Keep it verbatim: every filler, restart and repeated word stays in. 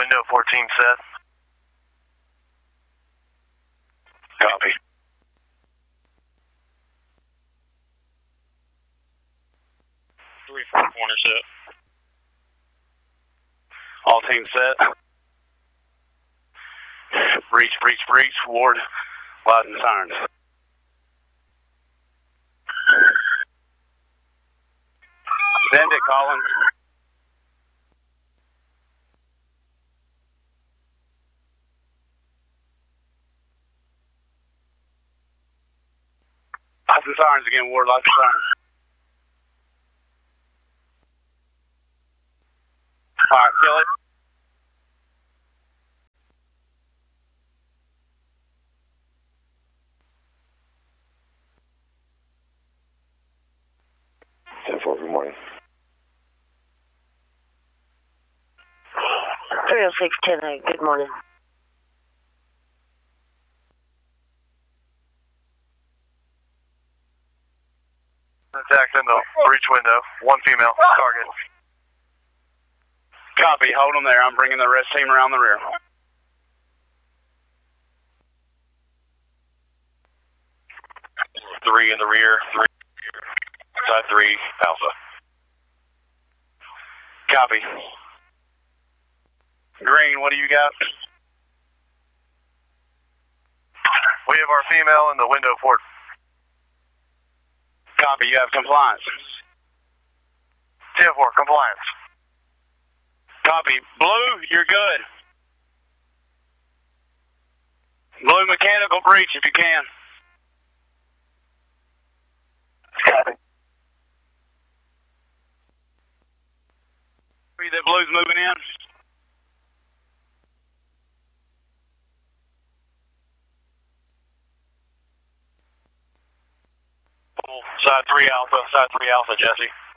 window fourteen set. Copy. Three four corner set. All teams set. Breach, breach, breach. Ward, lights and sirens. Send it, Collins. Lights and sirens again, Ward, lights and sirens. All right, kill it. ten four, good morning. three oh six ten eight, good morning. Attack in the breach window. One female. Target. Copy, hold them there. I'm bringing the rest team around the rear. Three in the rear. Three. Side three. Alpha. Copy. Green, what do you got? We have our female in the window port. Copy, you have compliance. ten four, compliance. Copy. Blue, you're good. Blue mechanical breach if you can. Copy. See that blue's moving in? Side three Alpha. Side three Alpha, Jesse.